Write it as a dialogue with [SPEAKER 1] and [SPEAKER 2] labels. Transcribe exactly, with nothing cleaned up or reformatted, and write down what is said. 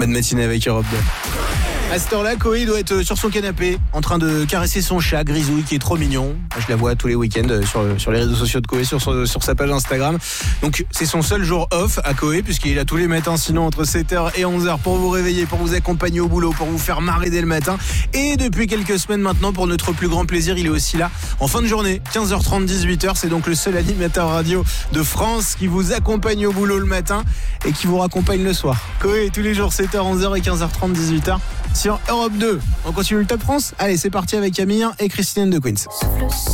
[SPEAKER 1] Bonne matinée avec Europe deux. À cette heure-là, Koé doit être sur son canapé en train de caresser son chat Grisouille qui est trop mignon. Je la vois tous les week-ends sur, sur les réseaux sociaux de Koé, sur, son, sur sa page Instagram. Donc c'est son seul jour off à Koé, puisqu'il est là tous les matins sinon entre sept heures et onze heures pour vous réveiller, pour vous accompagner au boulot, pour vous faire marrer dès le matin. Et depuis quelques semaines maintenant, pour notre plus grand plaisir, il est aussi là en fin de journée, quinze heures trente, dix-huit heures. C'est donc le seul animateur radio de France qui vous accompagne au boulot le matin et qui vous raccompagne le soir. Koé, tous les jours sept heures, onze heures et quinze heures trente, dix-huit heures sur Europe deux. On continue le Top France. Allez, c'est parti avec Camille et Christine de Queens.